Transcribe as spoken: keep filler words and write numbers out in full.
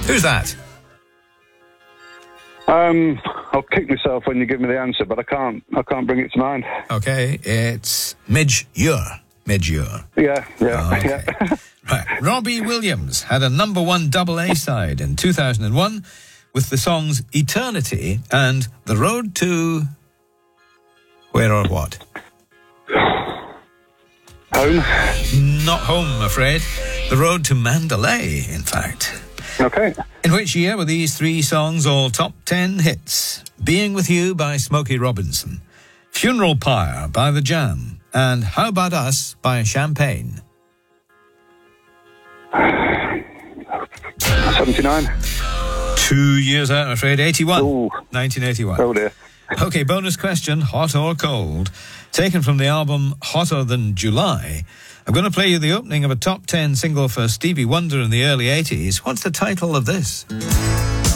Who's that? Um, I'll kick myself when you give me the answer, but I can't. I can't bring it to mind. Okay, it's Midge Ure. Midge Ure. Yeah, yeah, okay. yeah. Right. Robbie Williams had a number one double A side in two thousand one with the songs Eternity and The Road to... Where or what? Home? Not home, I'm afraid. The Road to Mandalay, in fact. Okay. In which year were these three songs all top ten hits? Being With You by Smokey Robinson, Funeral Pyre by The Jam, and How About Us by Champagne? seventy-nine. Two years out, I'm afraid. eighty-one. Ooh. nineteen eighty-one. Oh, dear. Okay, bonus question, hot or cold? Taken from the album Hotter Than July. I'm going to play you the opening of a top ten single for Stevie Wonder in the early eighties. What's the title of this?